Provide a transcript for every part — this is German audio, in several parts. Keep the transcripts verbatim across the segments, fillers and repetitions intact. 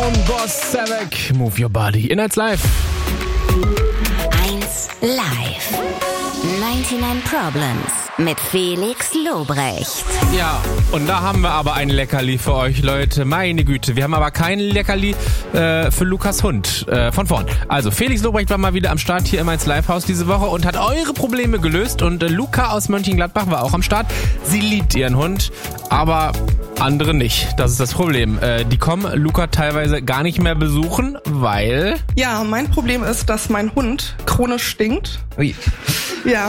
Stone, Boss Savek, Move Your Body. In eins live. eins live. neunundneunzig Problems mit Felix Lobrecht. Ja, und da haben wir aber ein Leckerli für euch, Leute. Meine Güte, wir haben aber kein Leckerli äh, für Lukas Hund äh, von vorn. Also, Felix Lobrecht war mal wieder am Start hier im eins live Haus diese Woche und hat eure Probleme gelöst. Und äh, Luca aus Mönchengladbach war auch am Start. Sie liebt ihren Hund, aber andere nicht. Das ist das Problem. Äh, die kommen Luca teilweise gar nicht mehr besuchen, weil... Ja, mein Problem ist, dass mein Hund chronisch stinkt. Ui. Ja.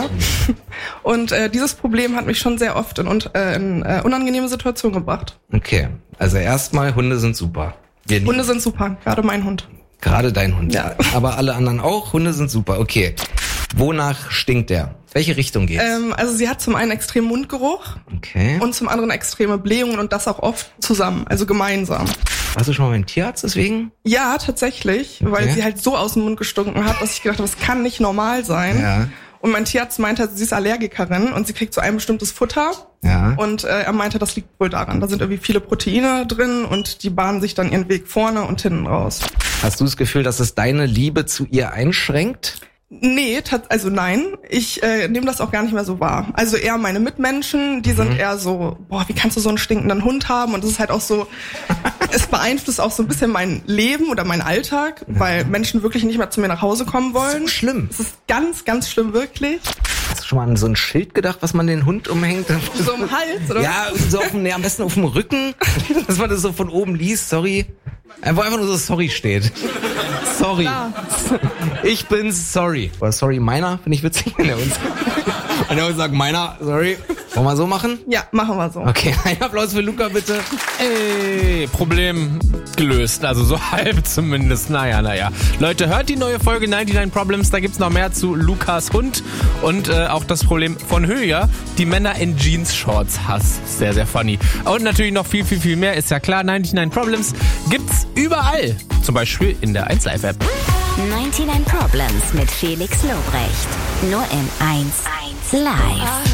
Und äh, dieses Problem hat mich schon sehr oft in, äh, in äh, unangenehme Situationen gebracht. Okay, also erstmal, Hunde sind super. Wir Hunde sind super, gerade mein Hund. Gerade dein Hund. Ja. Aber alle anderen auch, Hunde sind super. Okay. Wonach stinkt der? Welche Richtung geht's? Ähm, also sie hat zum einen extremen Mundgeruch Okay. und zum anderen extreme Blähungen und das auch oft zusammen, also gemeinsam. Warst du schon mal beim Tierarzt deswegen? Ja, tatsächlich, Okay. weil sie halt so aus dem Mund gestunken hat, dass ich gedacht habe, das kann nicht normal sein. Ja. Und mein Tierarzt meinte, sie ist Allergikerin und sie kriegt so ein bestimmtes Futter. Ja. Und äh, er meinte, das liegt wohl daran. Da sind irgendwie viele Proteine drin und die bahnen sich dann ihren Weg vorne und hinten raus. Hast du das Gefühl, dass es deine Liebe zu ihr einschränkt? Nee, tat, also nein, ich äh, nehme das auch gar nicht mehr so wahr. Also eher meine Mitmenschen, die sind eher so, boah, wie kannst du so einen stinkenden Hund haben? Und das ist halt auch so, es beeinflusst auch so ein bisschen mein Leben oder meinen Alltag, weil Menschen wirklich nicht mehr zu mir nach Hause kommen wollen. So schlimm. Es ist ganz, ganz schlimm, wirklich. Hast du schon mal an so ein Schild gedacht, was man den Hund umhängt? So im Hals, oder? Ja, so auf dem, nee, am besten auf dem Rücken, dass man das so von oben liest, sorry. Wo einfach nur so sorry steht. Sorry. Klar. Ich bin's, sorry. Oder sorry, meiner, finde ich witzig, wenn er uns, wenn er uns sagt, meiner, sorry. Wollen wir so machen? Ja, machen wir so. Okay, ein Applaus für Luca, bitte. Ey, Problem gelöst, also so halb zumindest. Naja, naja. Leute, hört die neue Folge neunundneunzig Problems, da gibt's noch mehr zu Lukas Hund und äh, auch das Problem von Höher, die Männer in Jeans-Shorts Hass. Sehr, sehr funny. Und natürlich noch viel, viel, viel mehr, ist ja klar. neunundneunzig Problems gibt's überall, zum Beispiel in der eins live App. neunundneunzig Problems mit Felix Lobrecht. Nur im eins live.